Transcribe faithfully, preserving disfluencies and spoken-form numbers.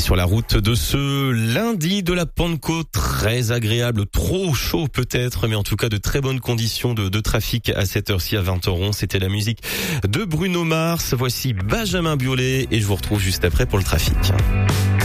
sur la route de ce lundi de la Pentecôte, très agréable, trop chaud peut-être, mais en tout cas de très bonnes conditions de, de trafic à cette heure-ci à vingt heures onze. C'était la musique de Bruno Mars. Voici Benjamin Biolay et je vous retrouve juste après pour le trafic.